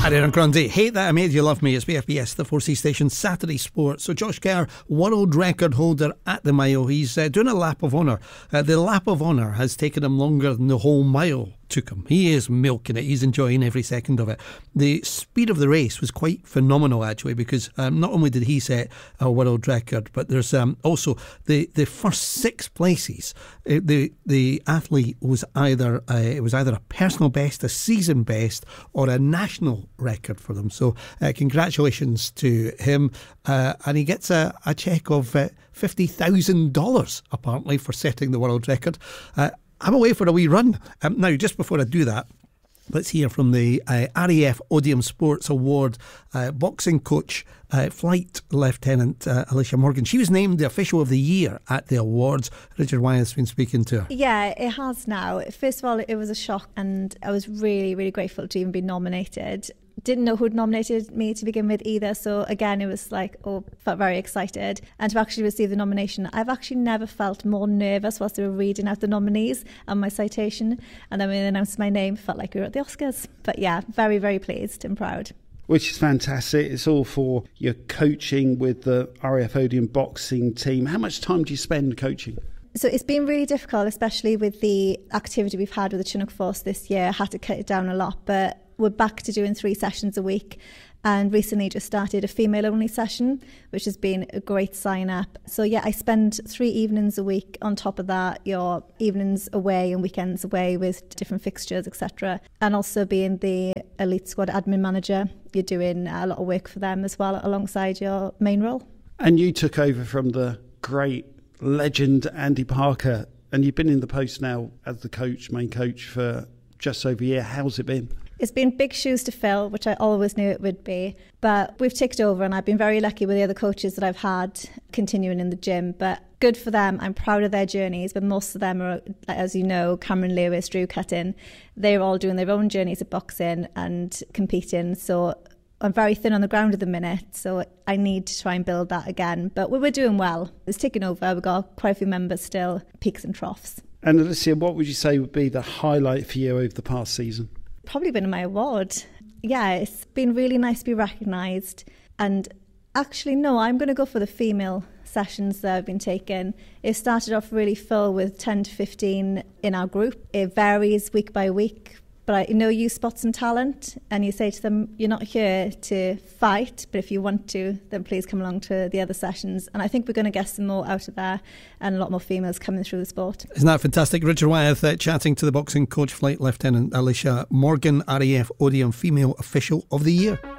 Ariana Grande, Hate That I Made You Love Me. It's BFBS, the 4C station, Saturday Sport. So Josh Kerr, world record holder at the mile. He's doing a lap of honour. The lap of honour has taken him longer than the whole mile took him. He is milking it. He's enjoying every second of it. The speed of the race was quite phenomenal, actually, because not only did he set a world record, but there's also the first 6 places. The athlete was either a personal best, a season best, or a national record for them. So congratulations to him, and he gets a cheque of $50,000 apparently for setting the world record. I'm away for a wee run. Now, just before I do that, let's hear from the RAF Odium Sports Award boxing coach, Flight Lieutenant Alicia Morgan. She was named the official of the year at the awards. Richard Wyeth's been speaking to her. Yeah, it has now. First of all, it was a shock, and I was really, really grateful to even be nominated. Didn't know who'd nominated me to begin with either, so again it was like, felt very excited. And to actually receive the nomination, I've actually never felt more nervous whilst they were reading out the nominees and my citation, and then when they announced my name, felt like we were at the Oscars. But yeah, very, very pleased and proud. Which is fantastic. It's all for your coaching with the RAF Odium boxing team. How much time do you spend coaching? So it's been really difficult, especially with the activity we've had with the Chinook Force this year. I had to cut it down a lot, but we're back to doing 3 sessions a week, and recently just started a female-only session, which has been a great sign-up. So yeah, I spend 3 evenings a week. On top of that, your evenings away and weekends away with different fixtures, etc. And also being the elite squad admin manager, you're doing a lot of work for them as well alongside your main role. And you took over from the great legend Andy Parker, and you've been in the post now as the main coach for just over a year. How's it been? It's been big shoes to fill, which I always knew it would be. But we've ticked over, and I've been very lucky with the other coaches that I've had continuing in the gym. But good for them. I'm proud of their journeys. But most of them are, as you know, Cameron Lewis, Drew Cutting. They're all doing their own journeys of boxing and competing. So I'm very thin on the ground at the minute. So I need to try and build that again. But we're doing well. It's ticking over. We've got quite a few members still, peaks and troughs. And Alicia, what would you say would be the highlight for you over the past season? Probably been my award. Yeah, it's been really nice to be recognised. And actually, no, I'm going to go for the female sessions that I've been taking. It started off really full with 10 to 15 in our group. It varies week by week. But you spot some talent and you say to them, you're not here to fight, but if you want to, then please come along to the other sessions. And I think we're going to get some more out of there and a lot more females coming through the sport. Isn't that fantastic? Richard Wyeth chatting to the boxing coach, Flight Lieutenant Alicia Morgan, RAF Odium Female Official of the Year.